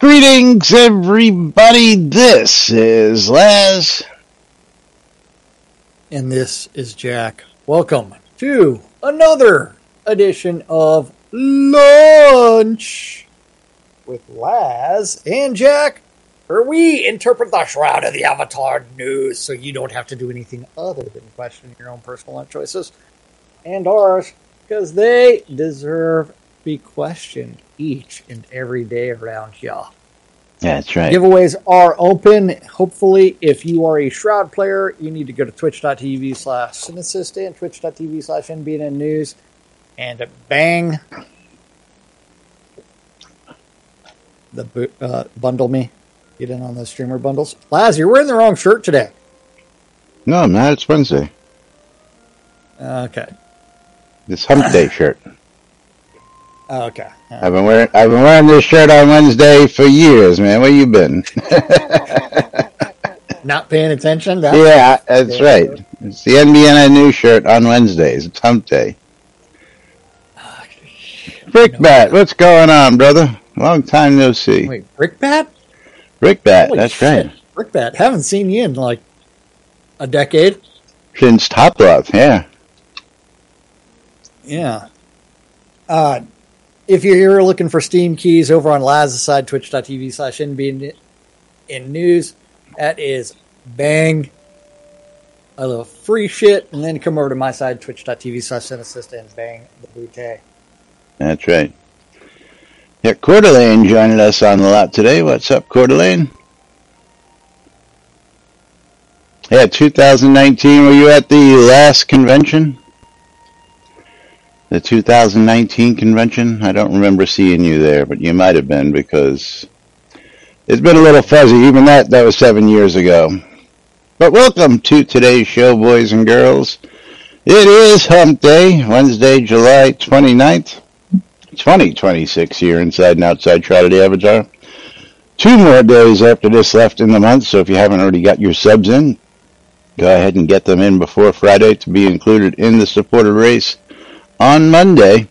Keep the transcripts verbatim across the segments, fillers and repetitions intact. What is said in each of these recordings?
Greetings, everybody. This is Laz. And this is Jack. Welcome to another edition of Lunch with Laz and Jack, where we interpret the shroud of the Avatar news so you don't have to do anything other than question your own personal life choices and ours, because they deserve to be questioned each and every day around here. That's right. Giveaways are open. Hopefully, if you are a Shroud player, you need to go to twitch.tv slash Cinesista and twitch.tv slash NBN News and bang the uh, bundle me. Get in on those streamer bundles. Laz, you're wearing the wrong shirt today. No, I'm not. It's Wednesday. Okay. This Hump Day shirt. Okay. Right. I've been wearing I've been wearing this shirt on Wednesday for years, man. Where you been? Not paying attention? That's yeah, that's yeah. right. It's the N B N News shirt on Wednesdays. It's Hump Day. Brickbat, what's going on, brother? Long time no see. Wait, Brickbat? Brickbat, Holy that's shit. right. Brickbat, haven't seen you in like a decade. Since Top Love, yeah. Yeah. Uh, if you're here looking for Steam keys over on Laz's side, twitch.tv slash NBN News, that is bang. A little free shit, and then come over to my side, twitch.tv slash Cinesista, and bang the booty. That's right. Yeah, Coeur d'Alene joining us on the lot today. What's up, Coeur d'Alene? Yeah, two thousand nineteen, were you at the last convention? The two thousand nineteen convention? I don't remember seeing you there, but you might have been because it's been a little fuzzy. Even that, that was seven years ago. But welcome to today's show, boys and girls. It is Hump Day, Wednesday, July twenty-ninth, twenty twenty-six here inside and outside Shroud of the Avatar. Two more days after this left in the month, so if you haven't already got your subs in, go ahead and get them in before Friday to be included in the supporter race on Monday.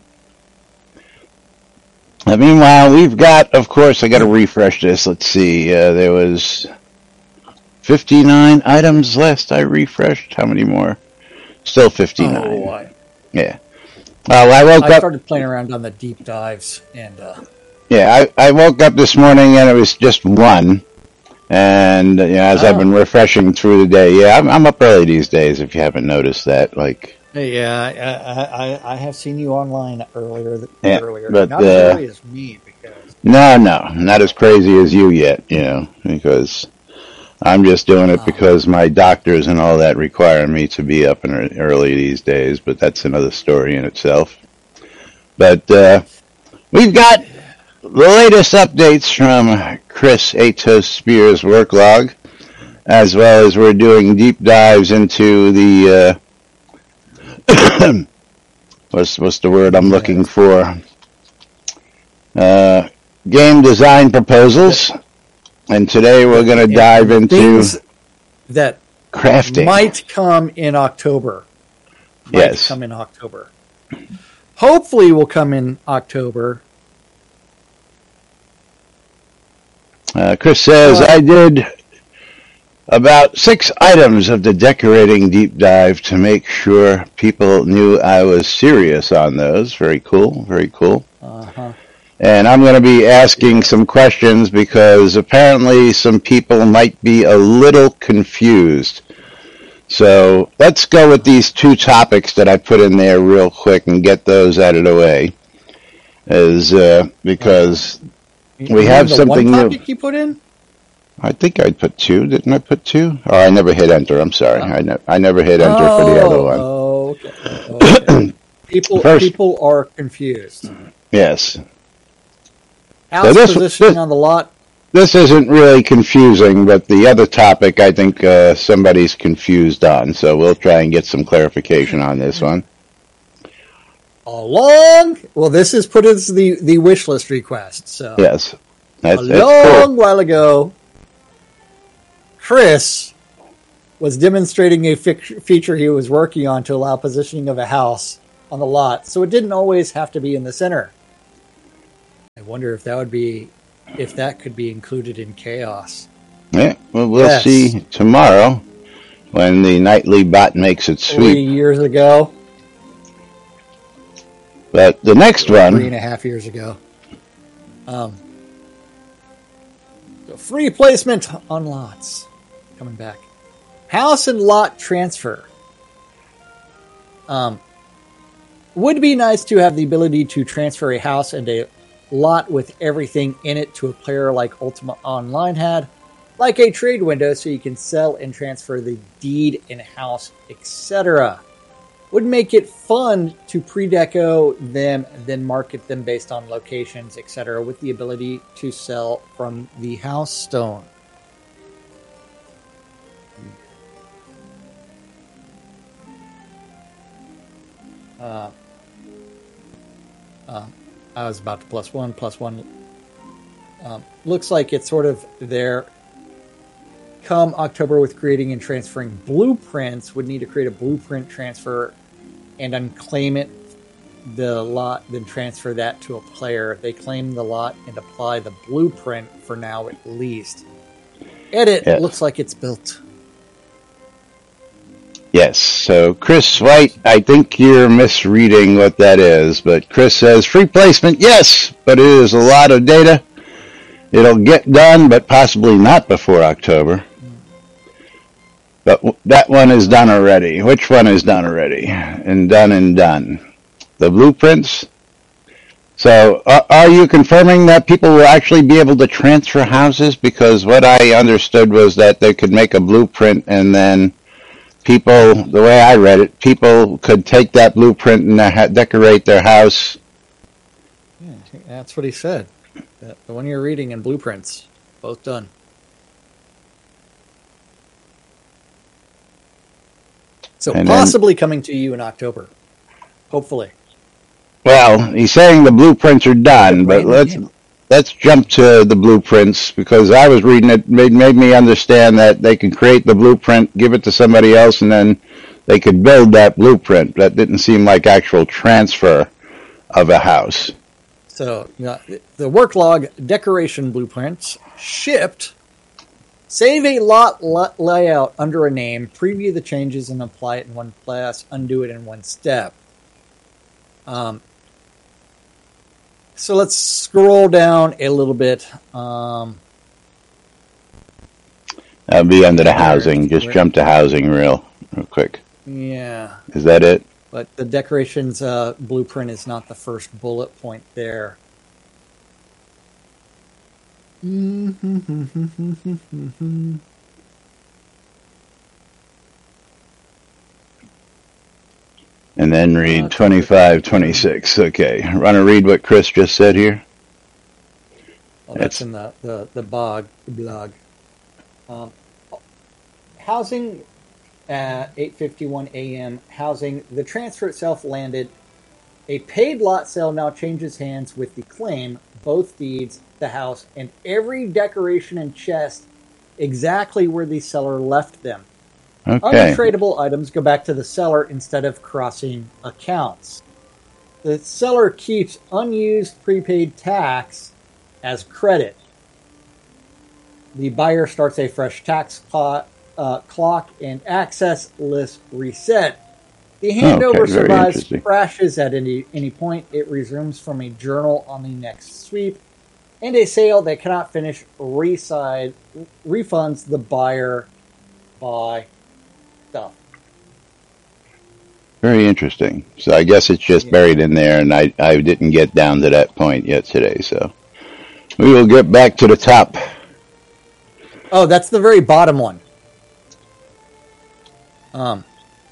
Uh, meanwhile, we've got, of course, I got to refresh this. Let's see. Uh, there was fifty-nine items last I refreshed. How many more? Still fifty-nine. Oh, I, yeah. Well, I woke I up. I started playing around on the deep dives, and uh, yeah, I, I woke up this morning and it was just one. And you know, as oh. I've been refreshing through the day, yeah, I'm, I'm up early these days. If you haven't noticed that, like. Yeah, I, I I have seen you online earlier. Yeah, earlier, but, not uh, as early as me because. No, no, not as crazy as you yet. You know, because I'm just doing it oh. because my doctors and all that require me to be up and early these days. But that's another story in itself. But uh, we've got the latest updates from Chris Atos Spears' work log, as well as we're doing deep dives into the. Uh, what's what's the word I'm looking for? Uh, game design proposals, and today we're going to dive into things that crafting. Might come in October. Might yes, come in October. Hopefully, will come in October. Uh, Chris says, I did about six items of the decorating deep dive to make sure people knew I was serious on those. Very cool, very cool. Uh-huh. And I'm going to be asking some questions because apparently some people might be a little confused. So let's go with these two topics that I put in there real quick and get those out of the way. As, uh, because you we have the something one new. Topic you put in? I think I put two. Didn't I put two? Oh, I never hit enter. I'm sorry. I, ne- I never hit enter oh, for the other one. Oh, okay. okay. people, First, people are confused. Yes. House so this, positioning this, on the lot. This isn't really confusing, but the other topic I think uh, somebody's confused on. So we'll try and get some clarification on this one. A long, well, this is put as the, the wish list request. So yes. That's, a that's long cool. while ago, Chris was demonstrating a fi- feature he was working on to allow positioning of a house on the lot, so it didn't always have to be in the center. I wonder if that would be if that could be included in chaos. Yeah, well, we'll Yes. see tomorrow when the nightly bot makes its Three sweep. years ago, But the next three and one, a half years ago. Um, so free placement on lots. Coming back. House and lot transfer. Um, would be nice to have the ability to transfer a house and a lot with everything in it to a player like Ultima Online had, like a trade window so you can sell and transfer the deed and house, et cetera. Would make it fun to pre-deco them, then market them based on locations, et cetera, with the ability to sell from the house stone. Uh, uh, I was about to plus one, plus one. Um, looks like it's sort of there. Come October with creating and transferring blueprints, would need to create a blueprint transfer and unclaim it, the lot, then transfer that to a player. They claim the lot and apply the blueprint for now at least. Edit, Yes. looks like it's built. yes. So Chris White, I think you're misreading what that is, but Chris says free placement, yes, but it is a lot of data. It'll get done, but possibly not before October. But w- that one is done already. Which one is done already? And done and done. The blueprints. So uh, are you confirming that people will actually be able to transfer houses? Because what I understood was that they could make a blueprint and then people, the way I read it, people could take that blueprint and uh, ha- decorate their house. Yeah, I think that's what he said. The the one you're reading in blueprints, both done. So And then- possibly coming to you in October. Hopefully. Well, he's saying the blueprints are done, but Right, let's yeah. let's jump to the blueprints because I was reading it made made me understand that they can create the blueprint, give it to somebody else, and then they could build that blueprint. That didn't seem like actual transfer of a house. So yeah, the work log decoration blueprints shipped. Save a lot la- layout under a name, preview the changes and apply it in one place, undo it in one step. Um, so let's scroll down a little bit. Um, That'd be under the Where- housing. Just where- jump to housing real, real quick. yeah, Is that it? but the decorations uh, blueprint is not the first bullet point there. And then read Uh, twenty-five, twenty-six. Okay. Want to read what Chris just said here? Well, that's in the, the, the bog blog. Um, housing at eight fifty-one a.m. Housing. The transfer itself landed. A paid lot sale now changes hands with the claim, both deeds, the house, and every decoration and chest exactly where the seller left them. Okay. Untradable items go back to the seller instead of crossing accounts. The seller keeps unused prepaid tax as credit. The buyer starts a fresh tax clock, uh, clock and access list reset. The handover Okay, very survives interesting. crashes at any, any point. It resumes from a journal on the next sweep. And a sale that cannot finish reside refunds the buyer by stuff. Very interesting. So I guess it's just Yeah. buried in there, and I, I didn't get down to that point yet today. So we will get back to the top. Oh, that's the very bottom one. Um,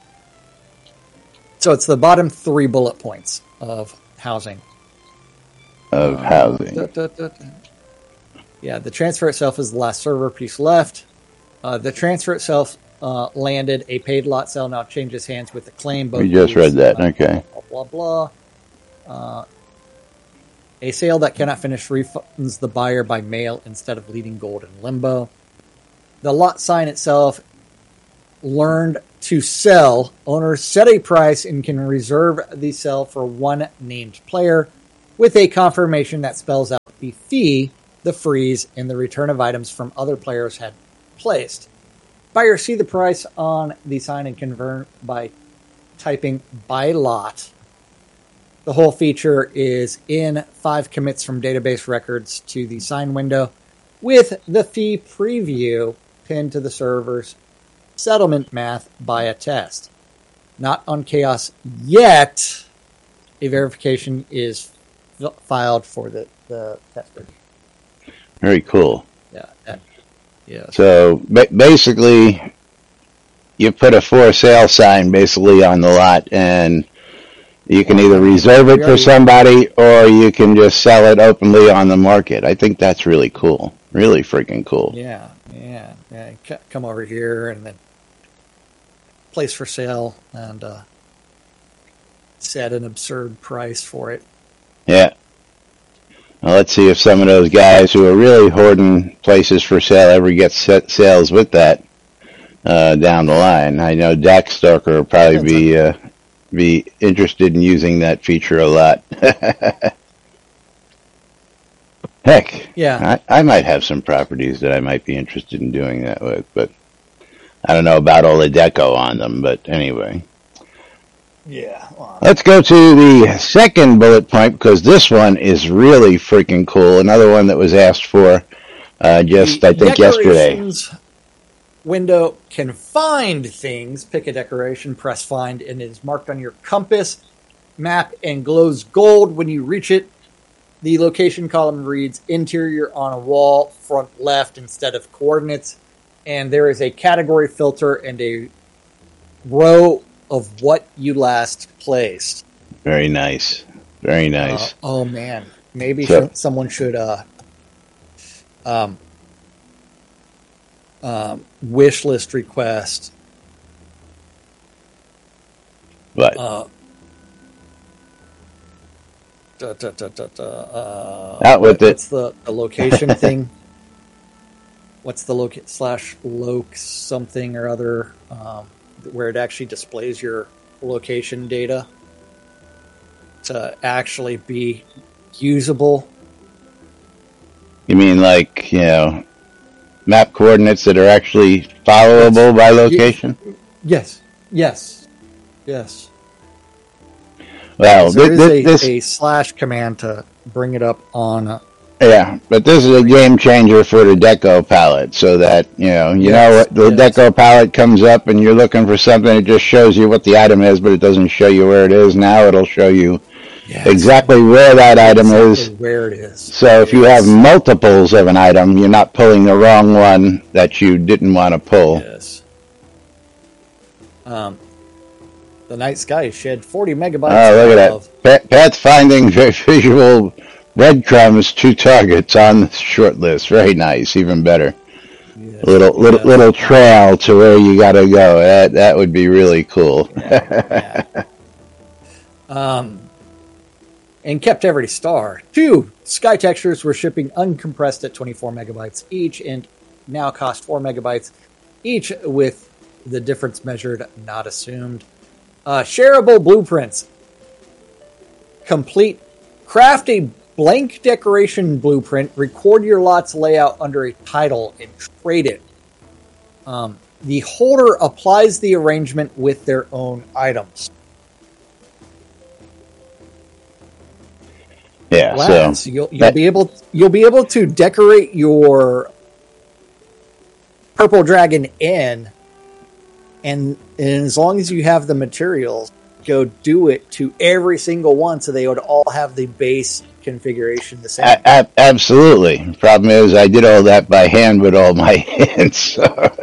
so it's the bottom three bullet points of housing. Of Uh, housing. da, da, da, da. Yeah, the transfer itself is the last server piece left. Uh, the transfer itself uh, landed. A paid lot sale now changes hands with the claim. Both We just deeds, read that. blah, Okay. Blah, blah, blah. Uh, a sale that cannot finish refunds the buyer by mail instead of leaving gold in limbo. The lot sign itself learned to sell. Owners set a price and can reserve the sale for one named player with a confirmation that spells out the fee the freeze, and the return of items from other players had placed. Buyers see the price on the sign and convert by typing buy lot. The whole feature is in five commits from database records to the sign window, with the fee preview pinned to the server's settlement math by a test. Not on Chaos yet. A verification is f- filed for the, the tester. Very cool. Yeah. That, yeah. So ba- basically, you put a for sale sign basically on the lot, and you can either reserve it for somebody or you can just sell it openly on the market. I think that's really cool. Really freaking cool. Yeah, yeah, yeah. C- come over here and then place for sale and uh, set an absurd price for it. Yeah. Well, let's see if some of those guys who are really hoarding places for sale ever get set sales with that uh, down the line. I know Darkstalker will probably be uh, be interested in using that feature a lot. Heck, yeah, I, I might have some properties that I might be interested in doing that with, but I don't know about all the deco on them. But anyway. Yeah. Well, let's go to the second bullet point, because this one is really freaking cool. Another one that was asked for uh, just, I think, yesterday. Window can find things. Pick a decoration, press find, and it is marked on your compass map and glows gold when you reach it. The location column reads interior on a wall, front left instead of coordinates. And there is a category filter and a row of what you last placed. Very nice. Very nice. Uh, oh, man. Maybe so, someone should uh, um, um, wish list request. What? Uh, da, da, da, da, da, uh, Out with what, it. What's the, the location thing? What's the loc slash loc something or other, um, where it actually displays your location data to actually be usable? You mean like, you know, map coordinates that are actually followable by location? Yes, yes, yes. Well, there this, is a, this, a slash command to bring it up on. Uh, yeah, but this is a game changer for the deco palette, so that, you know, you yes, know what, the yes. deco palette comes up and you're looking for something, it just shows you what the item is, but it doesn't show you where it is. Now it'll show you yes. exactly where that item exactly is. Where it is. So if yes. you have multiples of an item, you're not pulling the wrong one that you didn't want to pull. Yes. Um, the night sky shed forty megabytes. Oh, look at that. Pathfinding visual breadcrumbs to targets on the short list. Very nice. Even better. Yes, little yeah. little little trail to where you got to go. That that would be really cool. Yeah, yeah. um, and kept every star. Two sky textures were shipping uncompressed at twenty-four megabytes each, and now cost four megabytes each, with the difference measured, not assumed. Uh, shareable blueprints. Complete. Craft a blank decoration blueprint, record your lot's layout under a title, and trade it. Um, the holder applies the arrangement with their own items. Yeah, wow. so, so you'll you'll that, be able you'll be able to decorate your Purple Dragon Inn, and, and as long as you have the materials, go do it to every single one, so they would all have the base configuration the same. A- a- absolutely. Problem is, I did all that by hand with all my hands. So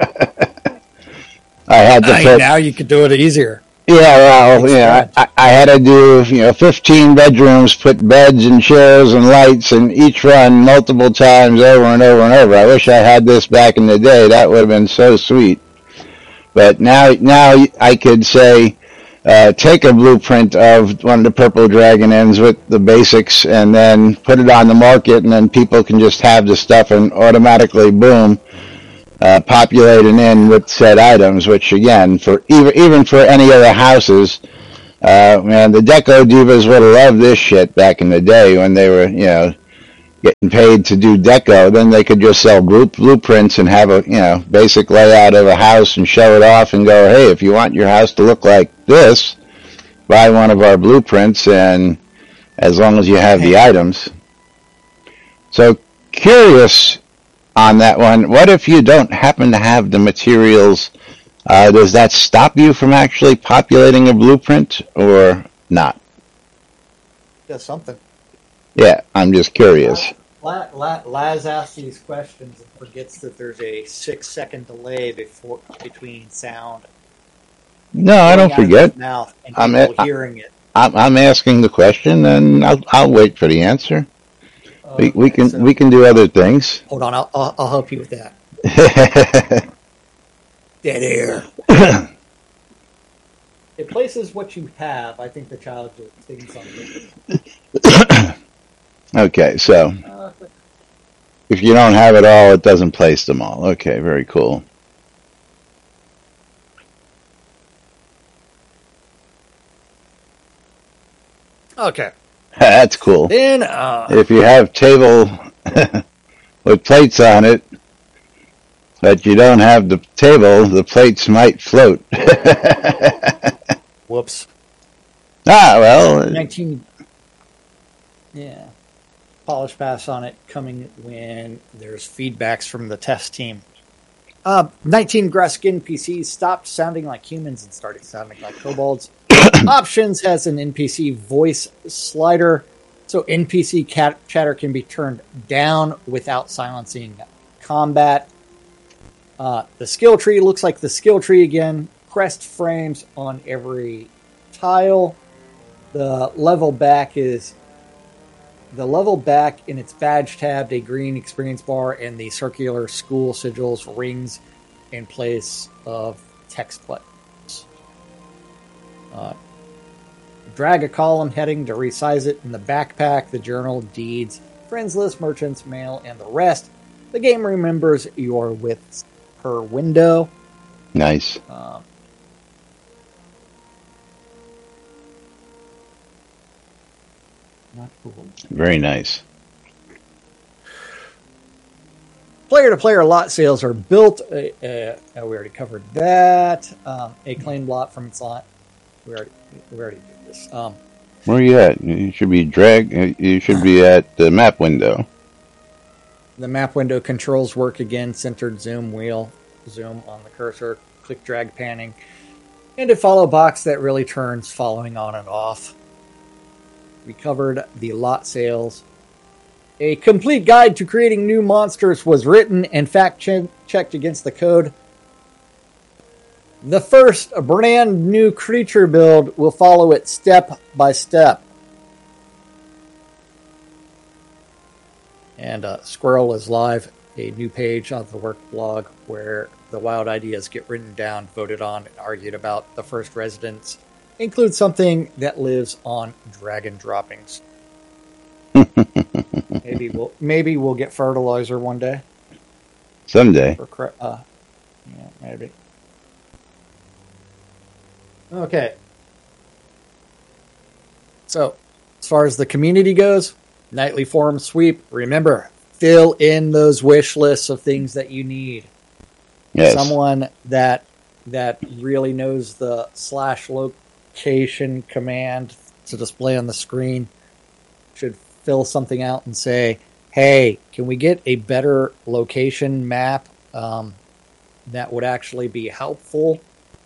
I had to. Put, now you could do it easier. Yeah, well, you know, I, I had to do you know fifteen bedrooms, put beds and chairs and lights in each run multiple times over and over and over. I wish I had this back in the day. That would have been so sweet. But now, now I could say. Uh, take a blueprint of one of the Purple Dragon Inns with the basics and then put it on the market, and then people can just have the stuff and automatically, boom, uh, populate an inn with said items, which again, for even, even for any other houses, uh, man, the Deco Divas would have loved this shit back in the day when they were, you know, getting paid to do deco, then they could just sell blueprints and have a, you know, basic layout of a house and show it off and go, hey, if you want your house to look like this, buy one of our blueprints, and as long as you have the items. So curious on that one, what if you don't happen to have the materials? Uh, does that stop you from actually populating a blueprint or not? Yeah, something. Yeah, I'm just curious. La, La, Laz asks these questions and forgets that there's a six-second delay before between sound. No, I don't forget. Mouth and I'm people a, hearing it. I'm, I'm asking the question, and I'll I'll wait for the answer. Okay, we we can so, we can do other things. Hold on, I'll I'll, I'll help you with that. Dead air. It places what you have. I think the child just thinks something. Okay, so Uh, if you don't have it all, it doesn't place them all. Okay, very cool. okay. That's cool. Then, uh, If you have table with plates on it, but you don't have the table, the plates might float. whoops. Ah, well, nineteen. Yeah. Polish pass on it coming when there's feedbacks from the test team. Uh, nineteen grass skin P Cs stopped sounding like humans and started sounding like kobolds. Options has an N P C voice slider, so N P C cat- chatter can be turned down without silencing combat. Uh, the skill tree looks like the skill tree again. Crest frames on every tile. The level back is the level back in its badge tab, a green experience bar, and the circular school sigils rings in place of text buttons. Uh, drag a column heading to resize it in the backpack, the journal, deeds, friends list, merchants, mail, and the rest. The game remembers your widths per window. nice. Um, not cool. Very nice. Player-to-player lot sales are built. Uh, uh, we already covered that. Um, a claimed lot from its lot. We already we already did this. Um, Where are you at? You should be drag. You should be at the map window. the map window controls work again. Centered zoom wheel, zoom on the cursor, click drag panning, and a follow box that really turns following on and off. We covered the lot sales. A complete guide to creating new monsters was written and fact che- checked against the code. The first brand new creature build will follow it step by step. And uh, Squirrel is live, a new page on the work blog where the wild ideas get written down, voted on, and argued about. The first residents include something that lives on dragon droppings. maybe we'll maybe we'll get fertilizer one day. Someday. Or cra- uh, yeah, maybe. Okay. So, as far as the community goes, nightly forum sweep. Remember, fill in those wish lists of things that you need. Yes. Someone that that really knows the slash location command to display on the screen should fill something out and say, hey, can we get a better location map um, that would actually be helpful?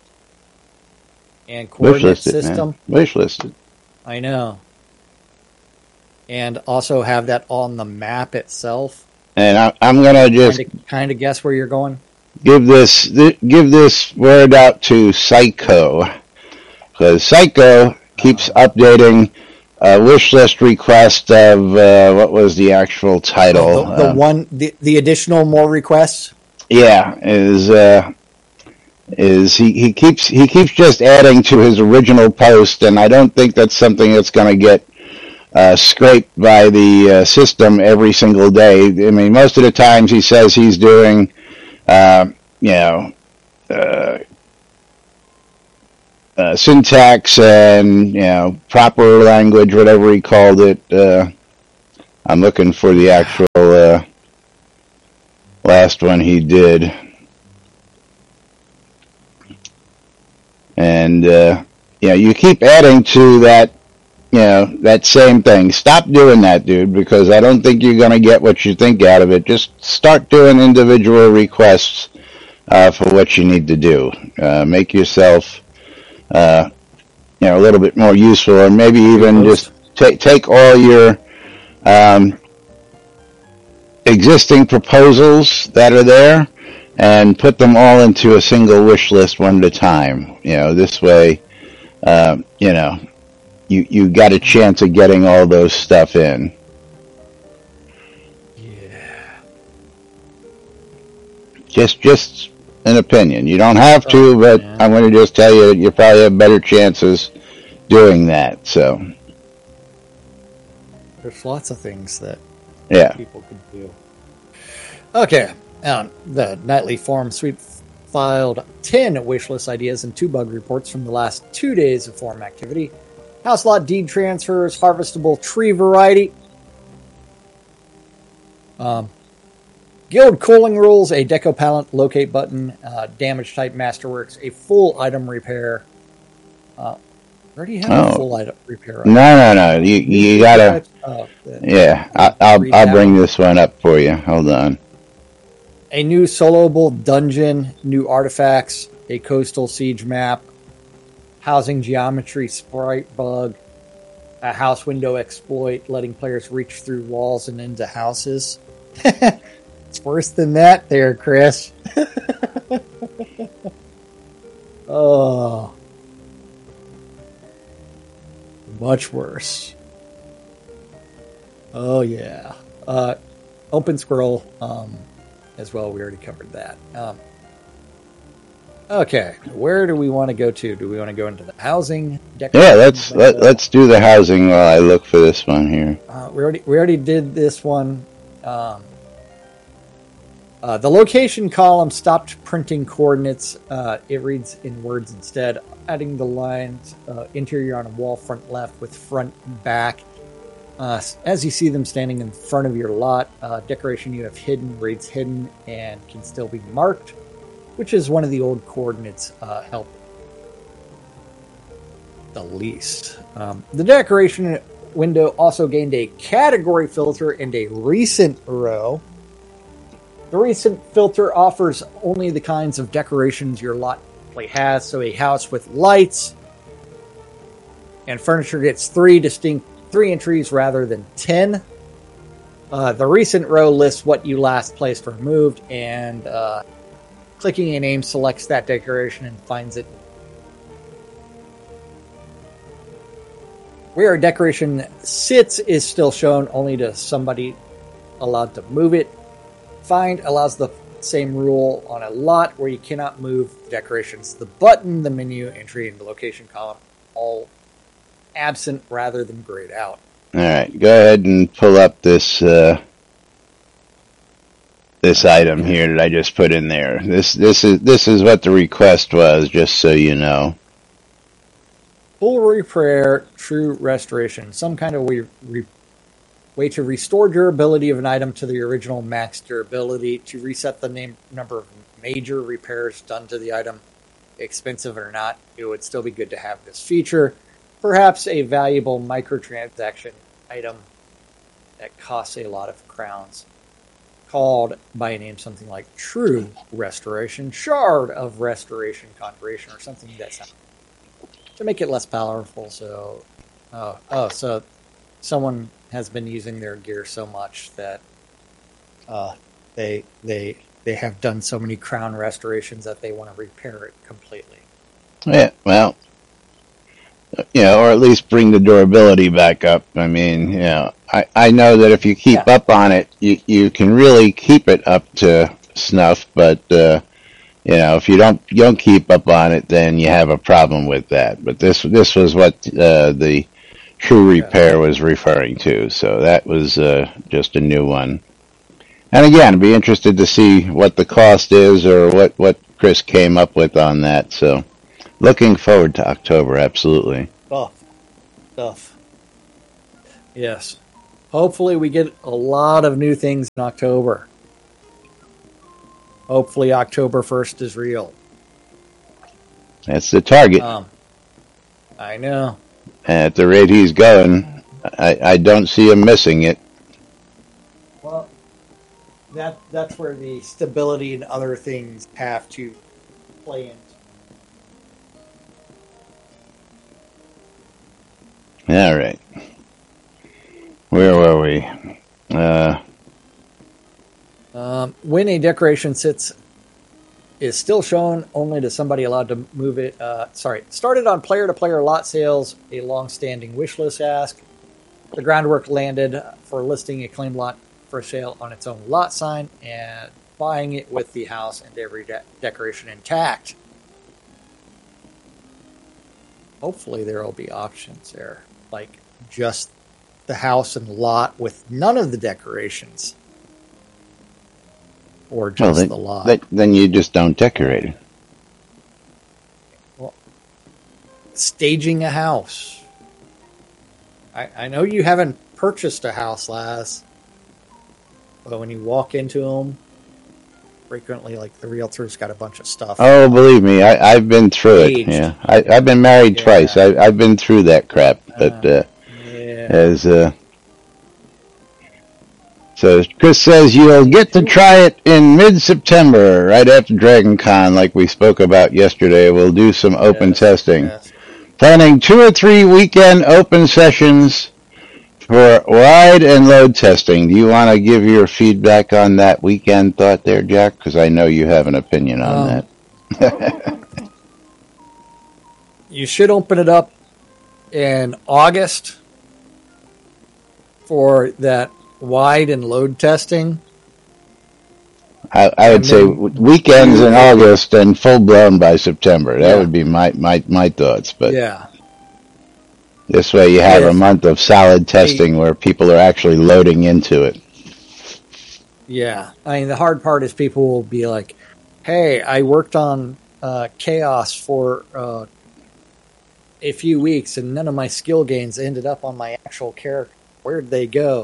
And coordinate Wish listed, system. man. Wish listed. I know. And also have that on the map itself. And I, I'm gonna just kind of, kind of guess where you're going. give this th- give this word out to Psycho, because Psycho keeps Uh-huh. updating a wish list request of uh, what was the actual title? Oh, the, the Uh, one, the, the additional more requests. yeah, is uh, is he, he keeps he keeps just adding to his original post, and I don't think that's something that's going to get uh, scraped by the uh, system every single day. I mean, most of the times he says he's doing, uh, you know, uh, uh, syntax and, you know, proper language, whatever he called it. Uh, I'm looking for the actual uh, last one he did. And, uh, you know, you keep adding to that, you know, that same thing. Stop doing that, dude, because I don't think you're going to get what you think out of it. Just start doing individual requests uh, for what you need to do. Uh, make yourself, uh, you know, a little bit more useful, or maybe even just take take all your um, existing proposals that are there and put them all into a single wish list one at a time. You know, this way, uh, you know, you you got a chance of getting all those stuff in. Yeah. Just just an opinion. You don't have to, Oh, but man. I'm going to just tell you that you probably have better chances doing that. So, There's lots of things that yeah. people could do. Okay. Um, the nightly forum sweep filed ten wish list ideas and two bug reports from the last two days of forum activity. House lot deed transfers, harvestable tree variety. Um, Guild cooling rules, a deco palette locate button, uh, damage type masterworks, a full item repair. Uh, where do you have Oh. a full item repair? No, no, no. You you gotta. Oh, the- Yeah, I, I'll I'll bring this one up for you. Hold on. A new soloable dungeon, new artifacts, a coastal siege map, housing geometry sprite bug, a house window exploit, letting players reach through walls and into houses. It's worse than that there, Chris. Oh. Much worse. Oh, yeah. Uh, open scroll um, as well. We already covered that. Um, okay. Where do we want to go to? Do we want to go into the housing? Yeah, let's let, let's do the housing while I look for this one here. Uh, we already we already did this one. Um, uh, the location column stopped printing coordinates. Uh, it reads in words instead, adding the lines uh, interior on a wall, front left with front back. Uh, as you see them standing in front of your lot, uh, decoration you have hidden reads hidden and can still be marked, which is one of the old coordinates uh, help the least. Um, the decoration window also gained a category filter and a recent row. The recent filter offers only the kinds of decorations your lot play has. So a house with lights and furniture gets three distinct three entries rather than ten. Uh, the recent row lists what you last placed or moved, and uh, clicking a name selects that decoration and finds it. Where a decoration sits is still shown only to somebody allowed to move it. Find allows the same rule on a lot where you cannot move decorations. The button, the menu, entry, and the location column all absent rather than grayed out. All right, go ahead and pull up this uh, this item here that I just put in there. This this is this is what the request was, just so you know. Full repair, true restoration, some kind of way, re, way to restore durability of an item to the original max durability, to reset the name, number of major repairs done to the item, expensive or not. It would still be good to have this feature. Perhaps a valuable microtransaction item that costs a lot of crowns, called by a name something like True Restoration, Shard of Restoration, Conjuration, or something that's to make it less powerful. So, oh, oh, so someone has been using their gear so much that uh, they they they have done so many crown restorations that they want to repair it completely. Yeah, well, you know, or at least bring the durability back up. I mean, you know, I, I know that if you keep Yeah. up on it, you, you can really keep it up to snuff, but, uh, you know, if you don't you don't keep up on it, then you have a problem with that. But this this was what uh, the True Repair was referring to, so that was uh, just a new one. And again, I'd be interested to see what the cost is or what, what Chris came up with on that. So looking forward to October, absolutely. Stuff. Stuff. Yes. hopefully we get a lot of new things in October. Hopefully October first is real. That's the target. Um, I know. At the rate he's going, I, I don't see him missing it. Well, that that's where the stability and other things have to play into. All right. Where were we? Uh, um, when a decoration sits is still shown only to somebody allowed to move it. Uh, sorry, started on player-to-player lot sales, a long-standing wish list ask. The groundwork landed for listing a claimed lot for sale on its own lot sign and buying it with the house and every de- decoration intact. Hopefully there will be options there, like just the house and lot with none of the decorations. Or just well, then, the lot. That, then you just don't decorate it. Well, staging a house. I, I know you haven't purchased a house, Laz. But when you walk into them, frequently, like, the realtor's got a bunch of stuff. Oh, believe me, I, I've been through Aged. it. Yeah, I, I've been married Yeah. twice. I, I've been through that crap. But uh, Yeah. as uh, so, Chris says you'll get to try it in mid-September, right after Dragon Con, like we spoke about yesterday. We'll do some open Yes, testing. yes. Planning two or three weekend open sessions for wide and load testing. Do you want to give your feedback on that weekend thought there, Jack? Because I know you have an opinion on Um, that. You should open it up in August for that wide and load testing. I, I would And say then- w- weekends in August and full blown by September. That Yeah. would be my, my, my thoughts. But Yeah. this way you have Yeah. a month of solid testing where people are actually loading into it. Yeah. I mean, the hard part is people will be like, hey, I worked on uh, Chaos for uh, a few weeks and none of my skill gains ended up on my actual character. Where'd they go?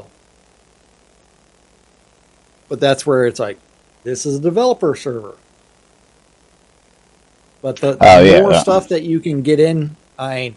But that's where it's like, this is a developer server. But the, the Oh, yeah, more yeah. stuff that you can get in, I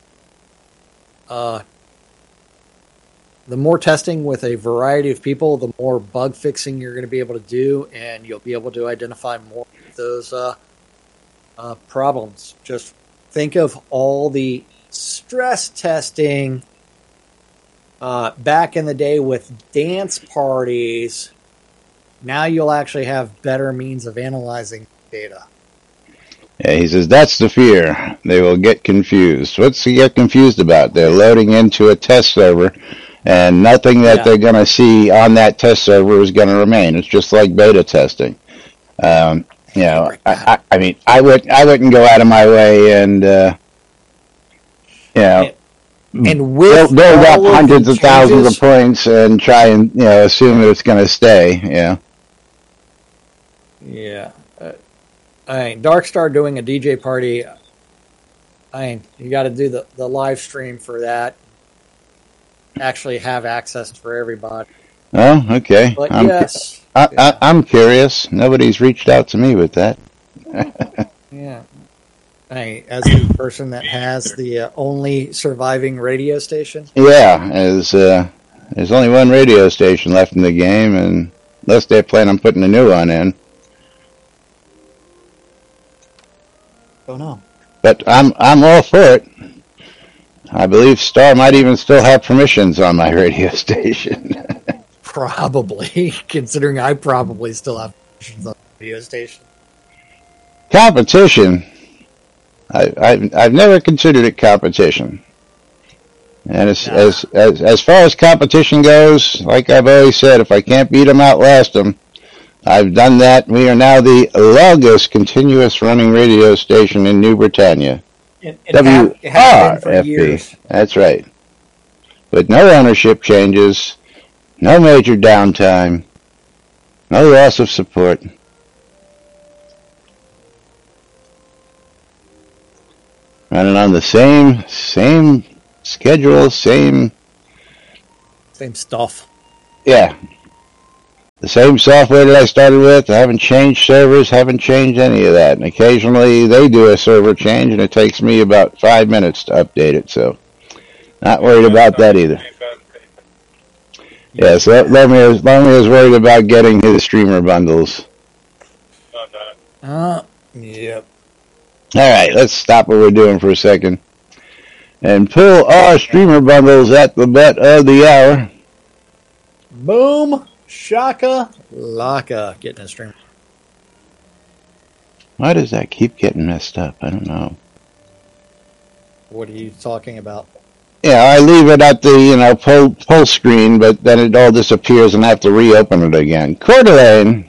uh, the more testing with a variety of people, the more bug fixing you're going to be able to do, and you'll be able to identify more of those uh, uh, problems. Just think of all the stress testing uh, back in the day with dance parties. Now you'll actually have better means of analyzing data. Yeah, he says that's the fear. They will get confused. What's he get confused about? They're loading into a test server, and nothing that Yeah. they're going to see on that test server is going to remain. It's just like beta testing. Um, you know, I, I, I mean, I would I wouldn't go out of my way and uh, you know And with build, build up all of hundreds the of thousands changes- of points and try and you know assume that it's going to stay. Yeah. Yeah. Uh, I mean, Darkstar doing a D J party, I mean, you got to do the, the live stream for that. Actually have access for everybody. Oh, okay. But I'm, yes. I, yeah. I, I'm curious. Nobody's reached out to me with that. Yeah. I, as the person that has the uh, only surviving radio station. Yeah, as uh, there's only one radio station left in the game, and unless they plan on putting a new one in. Don't know. But I'm I'm all for it. I believe Star might even still have permissions on my radio station. Probably, considering I probably still have stations on the radio station. Competition. I, I've I've never considered it competition. And as, Nah. as as as far as competition goes, like I've always said, if I can't beat them, outlast them. I've done that. We are now the longest continuous running radio station in New Britannia. It, it, have, W it has R been for F B. years. That's right. With no ownership changes, no major downtime, no loss of support. Running on the same same schedule, same Same stuff. Yeah. The same software that I started with. I haven't changed servers, haven't changed any of that. And occasionally they do a server change, and it takes me about five minutes to update it. So, not worried about that either. Yeah, so Lomi was, Lomi was worried about getting his streamer bundles. Uh, yep. All right, let's stop what we're doing for a second and pull our streamer bundles at the butt of the hour. Boom. Shaka Laka getting a stream. Why does that keep getting messed up? I don't know. What are you talking about? Yeah, I leave it at the, you know, pull, pull screen, but then it all disappears and I have to reopen it again. Coeur d'Alene.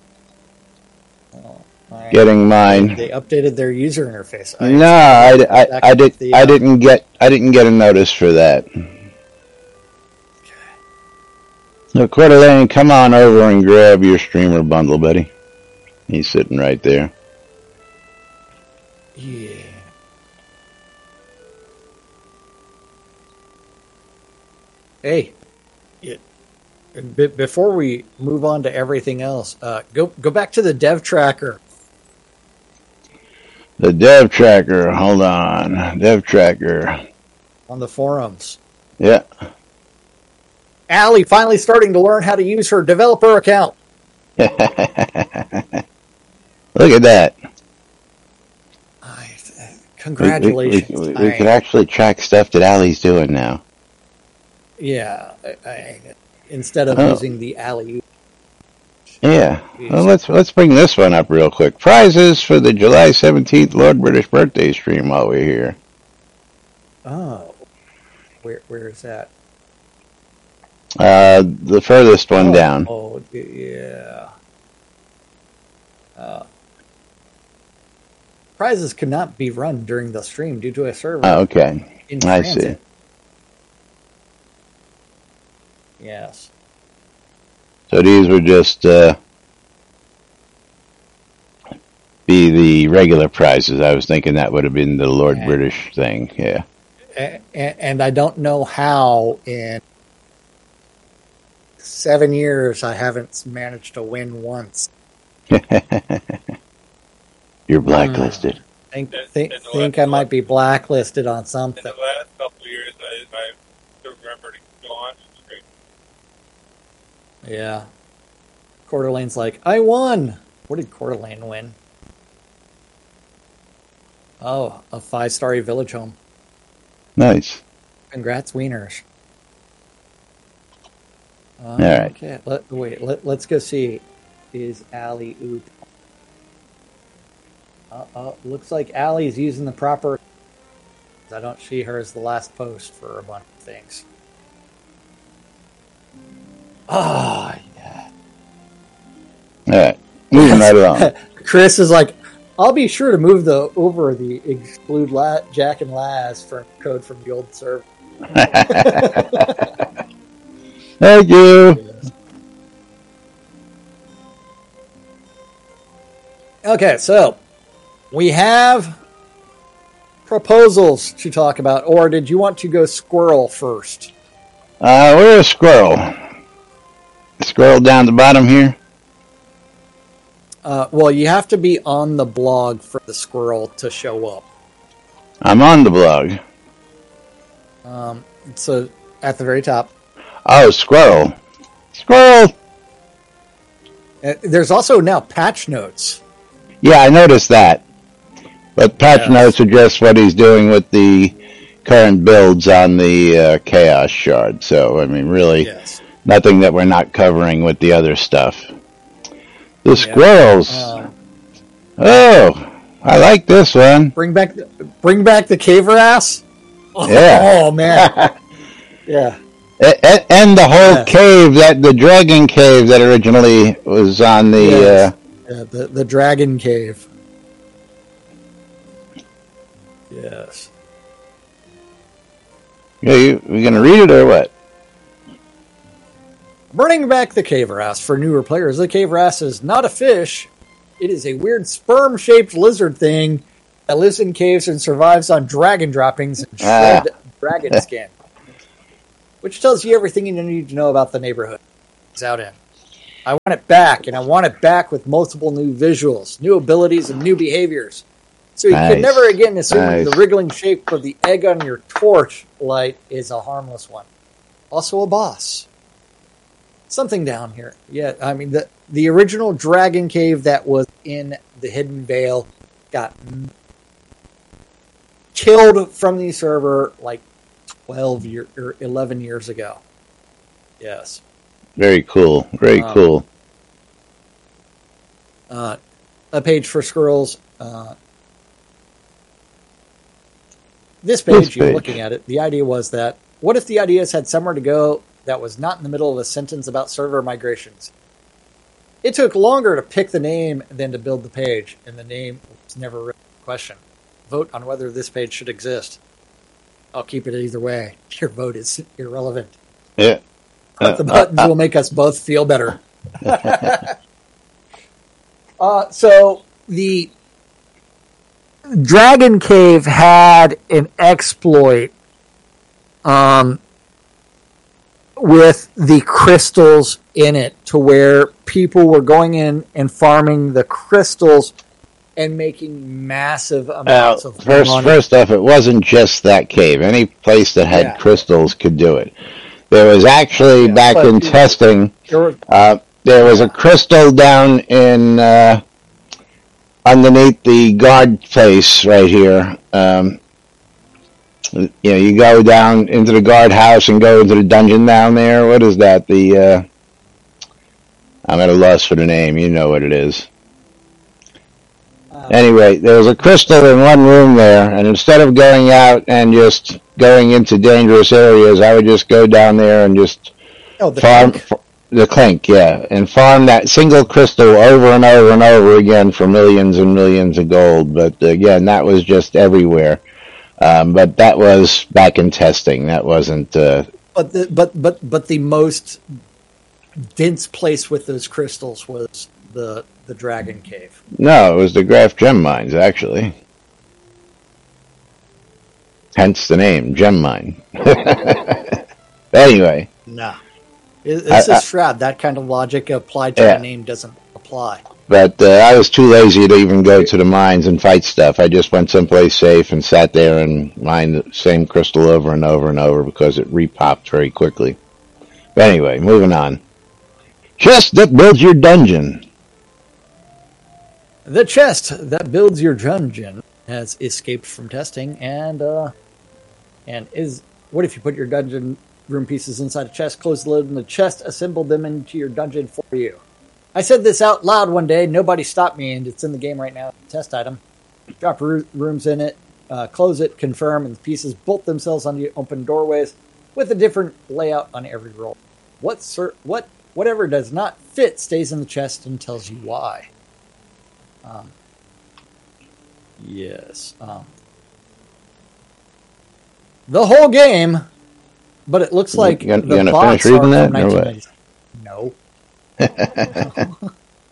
Oh, right. Getting mine. They updated their user interface. I no, I, I, I, did, the, uh, I didn't get I didn't get a notice for that. So, Coeur d'Alene, come on over and grab your streamer bundle, buddy. He's sitting right there. Yeah. Hey, it, before we move on to everything else, uh, go go back to the dev tracker. The dev tracker, hold on. Dev tracker. On the forums. Yeah. Allie finally starting to learn how to use her developer account. Look at that. I, congratulations. We, we, we, we, we can actually track stuff that Allie's doing now. Yeah. I, I, instead of oh. using the Allie. Yeah. Well, let's let's bring this one up real quick. Prizes for the July seventeenth Lord British birthday stream while we're here. Oh. Where Where is that? Uh, the furthest one oh, down. Oh, yeah. Uh, prizes could not be run during the stream due to a server. Oh, okay. In I see. Yes. So these would just uh, be the regular prizes. I was thinking that would have been the Lord and, British thing. Yeah. And, and I don't know how in seven years I haven't managed to win once. You're blacklisted. Uh, think think, think I might be blacklisted on something. In the last couple of years, I, I still remember to go on the stream. Yeah. Coeur d'Alene's like, I won. What did Coeur d'Alene win? Oh, a five-star village home. Nice. Congrats, wieners. Uh, All right. Okay. Let, wait. Let, let's go see. Is Allie oop? Uh, uh, looks like Allie's using the proper. I don't see her as the last post for a bunch of things. Ah, oh, yeah. All right. Moving right along. Chris is like, I'll be sure to move the over the exclude La- Jack and Laz for code from the old server. Thank you. Okay, so we have proposals to talk about, or did you want to go squirrel first? Uh, we're a squirrel. Scroll down the bottom here. Uh, well, you have to be on the blog for the squirrel to show up. I'm on the blog. Um, so at the very top. Oh, squirrel. Squirrel! Uh, there's also now patch notes. Yeah, I noticed that. But patch yes. notes are just what he's doing with the current builds on the uh, Chaos Shard. So, I mean, really, yes. nothing that we're not covering with the other stuff. The yeah. squirrels. Uh, oh, I like this one. Bring back, the, bring back the caver ass. Yeah. Oh man. yeah. And, and the whole yeah. cave, that the dragon cave that originally was on the. Yes. Uh, yeah, the the dragon cave. Yes. Yeah, you we gonna read it or what? Bringing back the caver ass for newer players. The caver ass is not a fish. It is a weird sperm-shaped lizard thing that lives in caves and survives on dragon droppings and shred ah. dragon skin. which tells you everything you need to know about the neighborhood it's out in. I want it back, and I want it back with multiple new visuals, new abilities, and new behaviors. So you Nice. can never again assume Nice. the wriggling shape of the egg on your torch light is a harmless one. Also a boss. Something down here. Yeah, I mean, the, the original Dragon Cave that was in the Hidden Vale got killed from the server like twelve year, or eleven years ago. Yes. Very cool. Very Um, cool. Uh, a page for squirrels. Uh, this page, This you're page. looking at it. The idea was that, what if the ideas had somewhere to go that was not in the middle of a sentence about server migrations? It took longer to pick the name than to build the page, and the name was never really a question. Vote on whether this page should exist. I'll keep it either way. Your vote is irrelevant. Yeah. But the Uh, buttons uh, will make us both feel better. uh, so the Dragon Cave had an exploit um, with the crystals in it, to where people were going in and farming the crystals and making massive Well, amounts of first, money. first off, it wasn't just that cave. Any place that had Yeah. crystals could do it. There was actually, Yeah, back but in you- testing, There were- uh, there was a crystal down in uh, underneath the guard place right here. Um, you know, you go down into the guardhouse and go into the dungeon down there. What is that? The uh, I'm at a loss for the name. You know what it is. uh, Anyway, there was a crystal in one room there, and instead of going out and just going into dangerous areas, I would just go down there and just oh, the farm tank. f- the clink, yeah, and farm that single crystal over and over and over again for millions and millions of gold. But again, that was just everywhere. Um, but that was back in testing. That wasn't. Uh, But the but but but the most dense place with those crystals was the the Dragon Cave. no, it was the Graph Gem Mines, actually. Hence the name, Gem Mine. Anyway, Nah, It- this I- I- is Shroud. That kind of logic applied to Yeah. the name doesn't apply. but uh, I was too lazy to even go to the mines and fight stuff. I just went someplace safe and sat there and mined the same crystal over and over and over because it repopped very quickly. But anyway, moving on. Chest that builds your dungeon. The chest that builds your dungeon has escaped from testing, and uh, and is what if you put your dungeon room pieces inside a chest, close the lid, and the chest assembled them into your dungeon for you. I said this out loud one day. Nobody stopped me, and it's in the game right now. Test item. Drop roo- rooms in it, uh, close it, confirm, and the pieces bolt themselves onto open doorways with a different layout on every roll. What cer- what whatever does not fit stays in the chest and tells you why. Um, yes. Um, the whole game, but it looks like You gonna- the you gonna box finish reading art that, from or what? nineteen ninety-seven. No.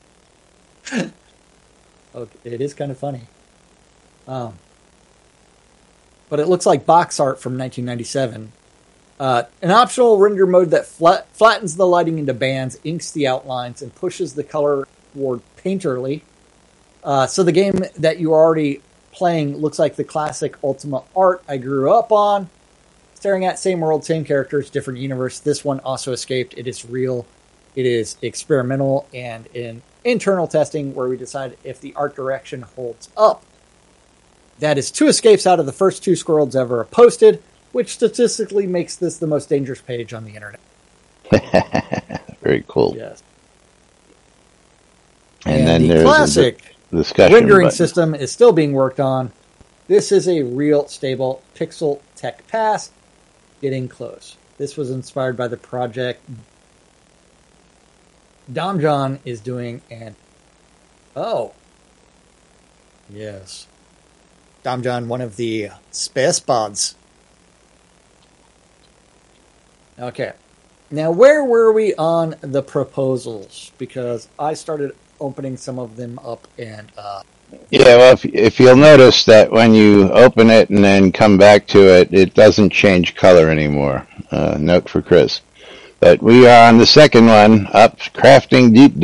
Okay, it is kind of funny. Um, but it looks like box art from nineteen ninety-seven. Uh, an optional render mode that flat, flattens the lighting into bands, inks the outlines, and pushes the color toward painterly. Uh, so the game that you are already playing looks like the classic Ultima art I grew up on. Staring at same world, same characters, different universe. This one also escaped. It is real. It is experimental and in internal testing where we decide if the art direction holds up. That is two escapes out of the first two squirrels ever posted, which statistically makes this the most dangerous page on the internet. Very cool. Yes. And, And, then the there's classic the discussion rendering button. system is still being worked on. This is a real stable pixel tech pass. Getting close. This was inspired by the project Dom John is doing, and oh, yes, Dom John, one of the space pods. Okay, now where were we on the proposals? Because I started opening some of them up, and uh, Yeah, well, if, if you'll notice that when you open it and then come back to it, it doesn't change color anymore. Uh, note for Chris. But we are on the second one, up crafting deep